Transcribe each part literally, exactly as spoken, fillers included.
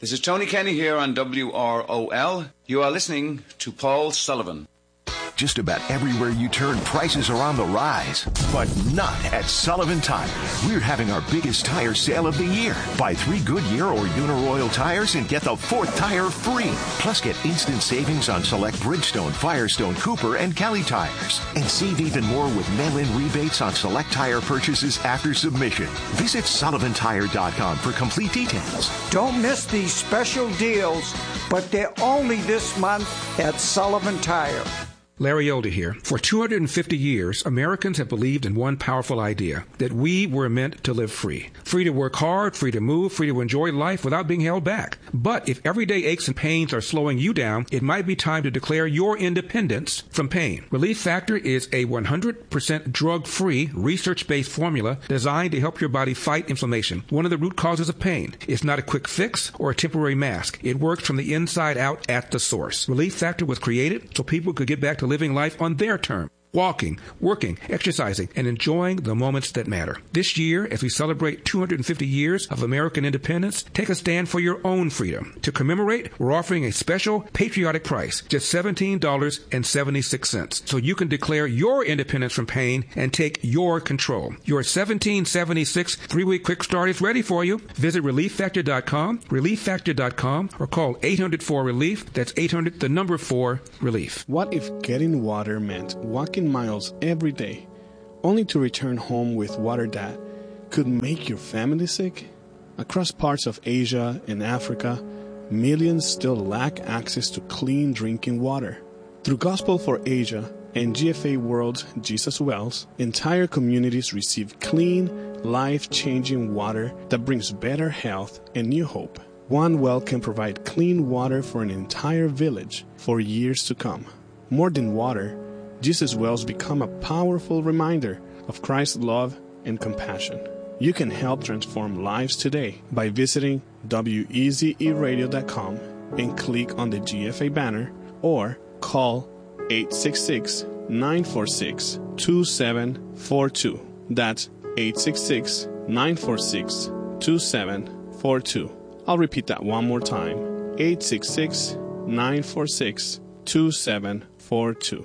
This is Tony Kenny here on W R O L. You are listening to Paul Sullivan. Just about everywhere you turn, prices are on the rise. But not at Sullivan Tire. We're having our biggest tire sale of the year. Buy three Goodyear or Uniroyal tires and get the fourth tire free. Plus get instant savings on select Bridgestone, Firestone, Cooper, and Kelly tires. And save even more with mail-in rebates on select tire purchases after submission. Visit Sullivan Tire dot com for complete details. Don't miss these special deals, but they're only this month at Sullivan Tire. Larry Older here. For two hundred fifty years, Americans have believed in one powerful idea, that we were meant to live free. Free to work hard, free to move, free to enjoy life without being held back. But if everyday aches and pains are slowing you down, it might be time to declare your independence from pain. Relief Factor is a one hundred percent drug-free, research-based formula designed to help your body fight inflammation, one of the root causes of pain. It's not a quick fix or a temporary mask. It works from the inside out at the source. Relief Factor was created so people could get back to living life on their terms. Walking, working, exercising, and enjoying the moments that matter. This year, as we celebrate two hundred fifty years of American independence, take a stand for your own freedom. To commemorate, we're offering a special patriotic price, just seventeen dollars and seventy-six cents, so you can declare your independence from pain and take your control. Your seventeen seventy-six three-week quick start is ready for you. Visit relief factor dot com, relief factor dot com, or call eight hundred four relief. That's eight hundred, the number four, relief. What if getting water meant walking miles every day, only to return home with water that could make your family sick? Across parts of Asia and Africa, millions still lack access to clean drinking water. Through Gospel for Asia and G F A World Jesus Wells, entire communities receive clean, life-changing water that brings better health and new hope. One well can provide clean water for an entire village for years to come. More than water, Jesus Wells become a powerful reminder of Christ's love and compassion. You can help transform lives today by visiting W E Z E radio dot com and click on the G F A banner, or call eight six six, nine four six, two seven four two. That's eight six six, nine four six, two seven four two. I'll repeat that one more time. eight six six, nine four six, two seven four two.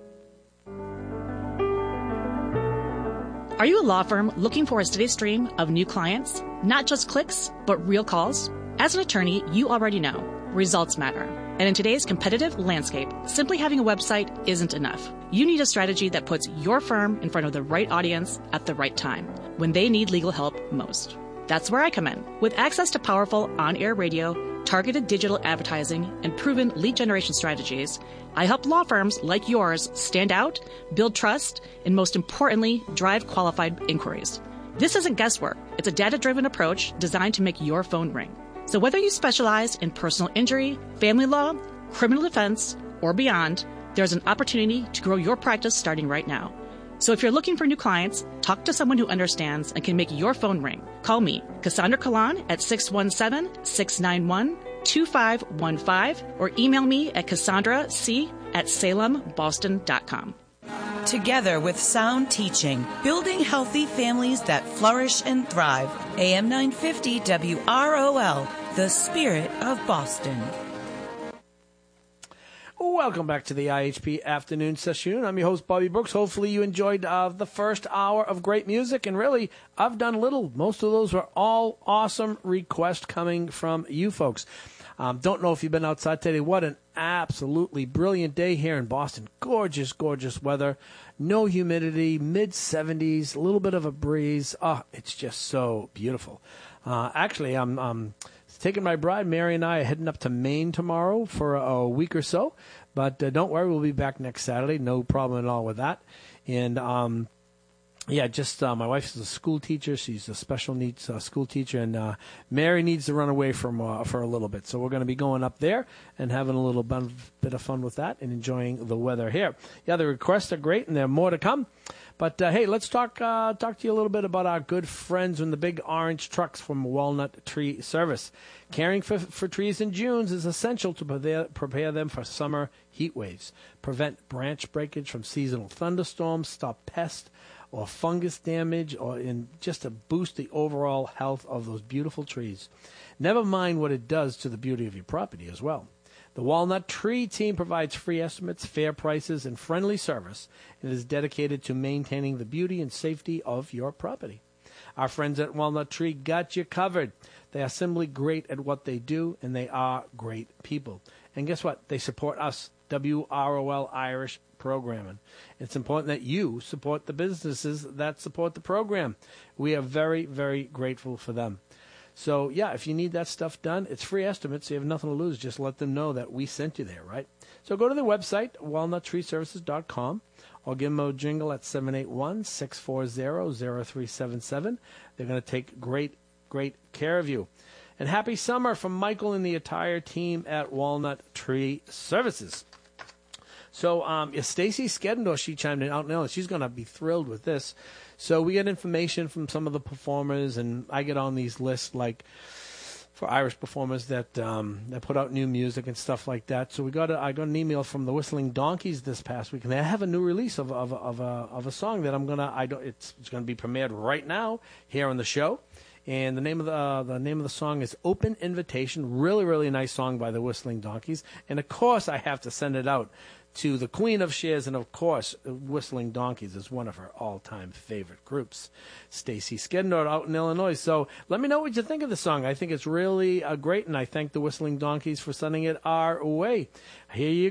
Are you a law firm looking for a steady stream of new clients? Not just clicks, but real calls? As an attorney, you already know results matter. And in today's competitive landscape, simply having a website isn't enough. You need a strategy that puts your firm in front of the right audience at the right time, when they need legal help most. That's where I come in. With access to powerful on-air radio, targeted digital advertising, and proven lead generation strategies, I help law firms like yours stand out, build trust, and most importantly, drive qualified inquiries. This isn't guesswork. It's a data-driven approach designed to make your phone ring. So whether you specialize in personal injury, family law, criminal defense, or beyond, there's an opportunity to grow your practice starting right now. So if you're looking for new clients, talk to someone who understands and can make your phone ring. Call me, Cassandra Kalan, at six one seven, six nine one, two five one five, or email me at cassandra c at salem boston dot com. Together with sound teaching, building healthy families that flourish and thrive. A M nine fifty W R O L, the spirit of Boston. Welcome back to the I H P Afternoon Session. I'm your host, Bobby Brooks. Hopefully you enjoyed uh, the first hour of great music. And really, I've done little. Most of those were all awesome requests coming from you folks. Um, don't know if you've been outside today. What an absolutely brilliant day here in Boston. Gorgeous, gorgeous weather. No humidity, mid seventies, a little bit of a breeze. Oh, it's just so beautiful. Uh, actually, I'm... Um, Taking my bride, Mary, and I are heading up to Maine tomorrow for a, a week or so. But uh, don't worry, we'll be back next Saturday. No problem at all with that. And, um, yeah, just uh, my wife is a school teacher. She's a special needs uh, school teacher. And uh, Mary needs to run away from uh, for a little bit. So we're going to be going up there and having a little bit of fun with that and enjoying the weather here. Yeah, the requests are great, and there are more to come. But, uh, hey, let's talk uh, talk to you a little bit about our good friends in the big orange trucks from Walnut Tree Service. Caring for, for trees in June is essential to prepare, prepare them for summer heat waves, prevent branch breakage from seasonal thunderstorms, stop pest or fungus damage, or in just to boost the overall health of those beautiful trees. Never mind what it does to the beauty of your property as well. The Walnut Tree team provides free estimates, fair prices, and friendly service, and is dedicated to maintaining the beauty and safety of your property. Our friends at Walnut Tree got you covered. They are simply great at what they do, and they are great people. And guess what? They support us, W R O L Irish Programming. It's important that you support the businesses that support the program. We are very, very grateful for them. So, yeah, if you need that stuff done, it's free estimates. So you have nothing to lose. Just let them know that we sent you there, right? So go to their website, walnut tree services dot com, or give them a jingle at seven eight one, six four zero, zero three seven seven. They're going to take great, great care of you. And happy summer from Michael and the entire team at Walnut Tree Services. So, um, yeah, Stacy Skedendorf, she chimed in out now. She's going to be thrilled with this. So we get information from some of the performers, and I get on these lists like for Irish performers that um, that put out new music and stuff like that. So we got a, I got an email from the Whistling Donkeys this past week, and they have a new release of of of a of a song that I'm gonna I don't it's it's gonna be premiered right now here on the show. And the name of the uh, the name of the song is Open Invitation. Really, really nice song by the Whistling Donkeys. And of course, I have to send it out to the Queen of Shares, and of course, Whistling Donkeys is one of her all-time favorite groups, Stacy Skedendorf out in Illinois. So let me know what you think of the song. I think it's really uh, great, and I thank the Whistling Donkeys for sending it our way. Here you